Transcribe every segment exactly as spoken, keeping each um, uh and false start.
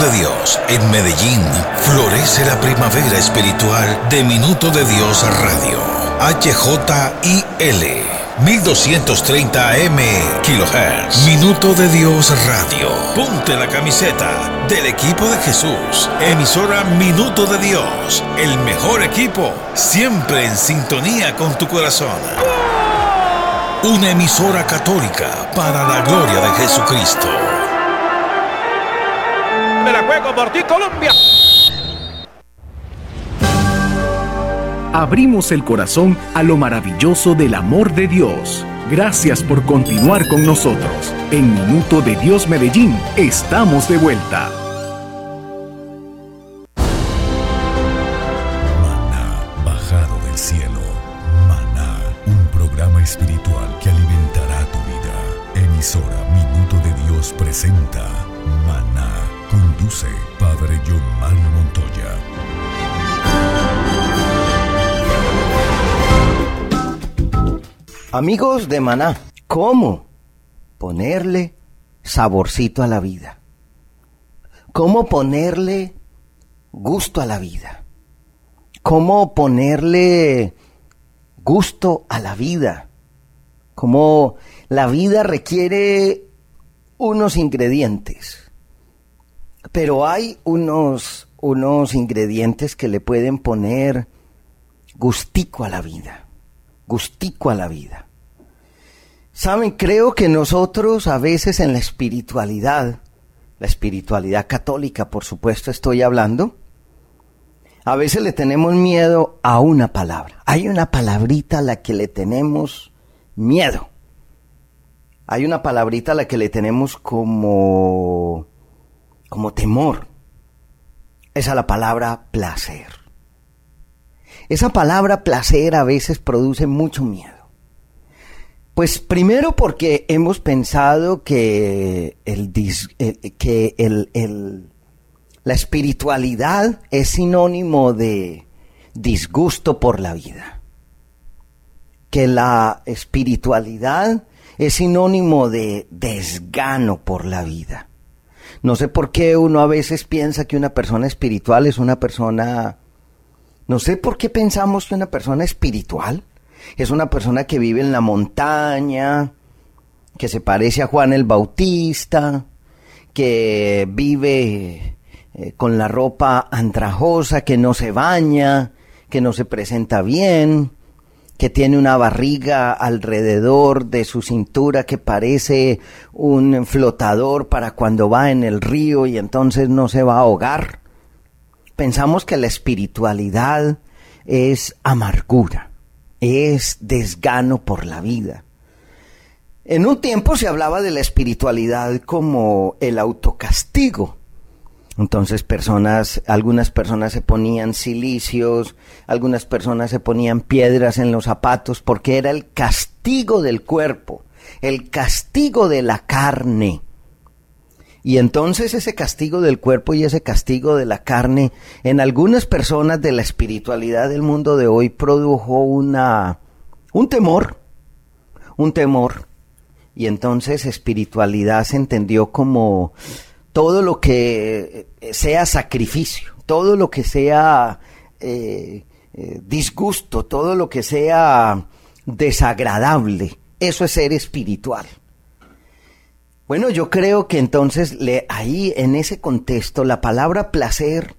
de Dios en Medellín, florece la primavera espiritual de Minuto de Dios Radio. H J I L, mil doscientos treinta A M kilohertz. Minuto de Dios Radio. Ponte la camiseta del equipo de Jesús. Emisora Minuto de Dios. El mejor equipo, siempre en sintonía con tu corazón. Una emisora católica para la gloria de Jesucristo. Me la juego por ti, Colombia. Abrimos el corazón a lo maravilloso del amor de Dios. Gracias por continuar con nosotros. En Minuto de Dios Medellín, estamos de vuelta. Maná, bajado del cielo. Maná, un programa espiritual que alimentará tu vida. Emisora Minuto de Dios presenta Maná. Conduce Padre John Mario Montoya. Amigos de Maná, ¿cómo ponerle saborcito a la vida? ¿Cómo ponerle gusto a la vida? ¿Cómo ponerle gusto a la vida? ¿Cómo la vida requiere unos ingredientes? Pero hay unos, unos ingredientes que le pueden poner gustico a la vida. Gustico a la vida. Saben, creo que nosotros a veces en la espiritualidad, la espiritualidad católica, por supuesto estoy hablando, a veces le tenemos miedo a una palabra. Hay una palabrita a la que le tenemos miedo. Hay una palabrita a la que le tenemos como, como temor. Esa es la palabra placer. Esa palabra placer a veces produce mucho miedo. Pues primero porque hemos pensado que, el, el, que el, el, la espiritualidad es sinónimo de disgusto por la vida. Que la espiritualidad es sinónimo de desgano por la vida. No sé por qué uno a veces piensa que una persona espiritual es una persona... No sé por qué pensamos que una persona espiritual es una persona que vive en la montaña, que se parece a Juan el Bautista, que vive eh, con la ropa andrajosa, que no se baña, que no se presenta bien, que tiene una barriga alrededor de su cintura que parece un flotador para cuando va en el río y entonces no se va a ahogar. Pensamos que la espiritualidad es amargura, es desgano por la vida. En un tiempo se hablaba de la espiritualidad como el autocastigo. Entonces personas, algunas personas se ponían cilicios, algunas personas se ponían piedras en los zapatos porque era el castigo del cuerpo, el castigo de la carne. Y entonces ese castigo del cuerpo y ese castigo de la carne en algunas personas de la espiritualidad del mundo de hoy produjo una, un temor, un temor. Y entonces espiritualidad se entendió como todo lo que sea sacrificio, todo lo que sea eh, eh, disgusto, todo lo que sea desagradable. Eso es ser espiritual. Bueno, yo creo que entonces le, ahí en ese contexto la palabra placer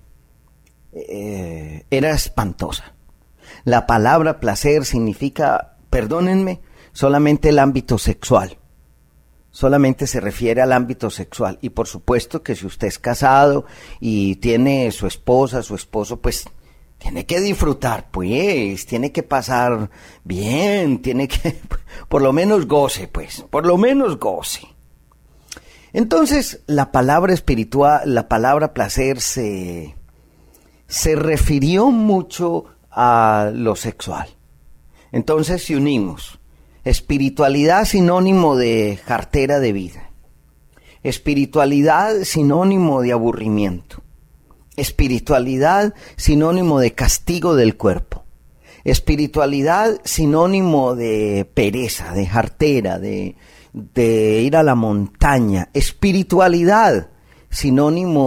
eh, era espantosa. La palabra placer significa, perdónenme, solamente el ámbito sexual. Solamente se refiere al ámbito sexual. Y por supuesto que si usted es casado y tiene su esposa, su esposo, pues tiene que disfrutar, pues, tiene que pasar bien, tiene que, por lo menos goce, pues, por lo menos goce. Entonces, la palabra espiritual, la palabra placer se, se refirió mucho a lo sexual. Entonces, si unimos espiritualidad sinónimo de jartera de vida, espiritualidad sinónimo de aburrimiento, espiritualidad sinónimo de castigo del cuerpo, espiritualidad sinónimo de pereza, de jartera, de... de ir a la montaña, espiritualidad, sinónimo